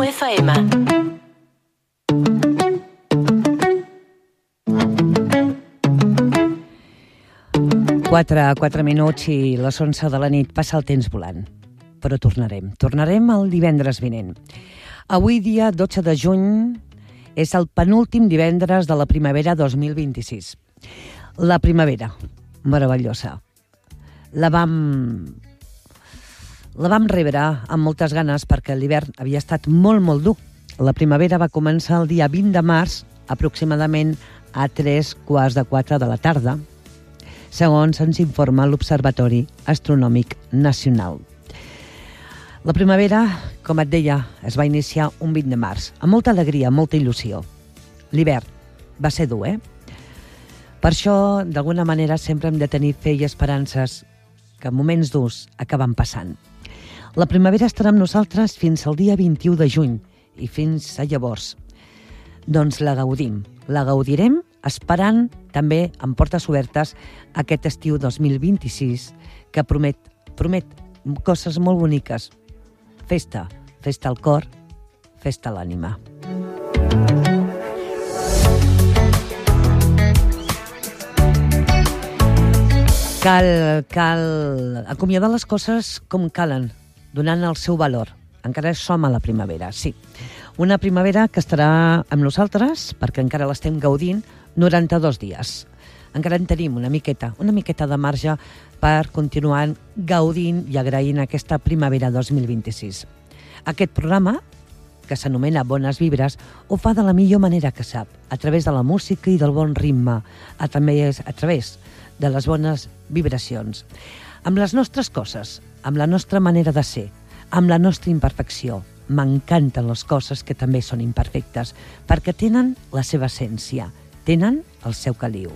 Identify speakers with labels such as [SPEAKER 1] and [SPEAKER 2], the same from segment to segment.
[SPEAKER 1] FM.
[SPEAKER 2] 4 minuts i les 11 de la nit. Passa el temps volant. Però tornarem. Tornarem el divendres vinent. Avui, dia 12 de juny, és el penúltim divendres de la primavera 2026. La primavera, meravellosa. La vam rebre amb moltes ganes perquè l'hivern havia estat molt, molt dur. La primavera va començar el dia 20 de març, aproximadament a 3:15 de la tarda, segons ens informa l'Observatori Astronòmic Nacional. La primavera, com et deia, es va iniciar un 20 de març, amb molta alegria, molta il·lusió. L'hivern va ser dur, Per això, d'alguna manera, sempre hem de tenir fe i esperances que moments durs acaben passant. La primavera estarà amb nosaltres fins al dia 21 de juny i fins a llavors. Doncs la gaudim, la gaudirem esperant també amb portes obertes aquest estiu 2026 que promet coses molt boniques. Festa al cor, festa a l'ànima. Cal acomiadar les coses com calen, donant el seu valor. Encara som a la primavera, sí. Una primavera que estarà amb nosaltres, perquè encara l'estem gaudint, 92 dies. Encara en tenim una miqueta de marge per continuar gaudint i agraint aquesta primavera 2026. Aquest programa, que s'anomena Bones Vibres, ho fa de la millor manera que sap, a través de la música i del bon ritme, a través de les bones vibracions. Amb les nostres coses, amb la nostra manera de ser, amb la nostra imperfecció. M'encanten les coses que també són imperfectes, perquè tenen la seva essència, tenen el seu caliu.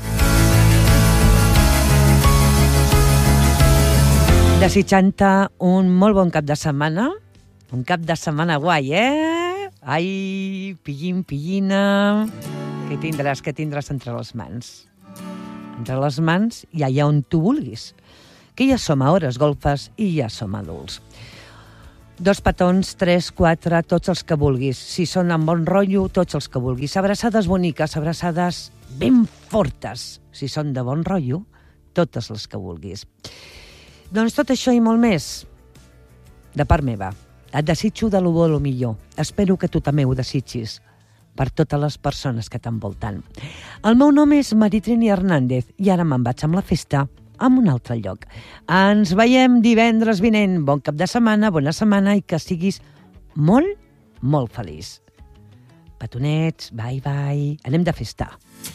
[SPEAKER 2] Desitjant-te un molt bon cap de setmana, un cap de setmana guai, Ai, pillina, què tindràs entre les mans? Entre les mans i allà on tu vulguis, que ja som a hores golfes i ja som adults. 2 petons, 3, 4, tots els que vulguis. Si són amb bon rotllo, tots els que vulguis. Abraçades boniques, abraçades ben fortes. Si són de bon rotllo, totes les que vulguis. Doncs tot això i molt més, de part meva. Et desitjo de lo bo lo millor. Espero que tu també ho desitgis per totes les persones que t'envolten. El meu nom és Maritrini Hernández i ara me'n vaig amb la festa a un altre lloc. Ens veiem divendres vinent. Bon cap de setmana, bona setmana i que siguis molt, molt feliç. Petonets, bye, bye. Anem de festa.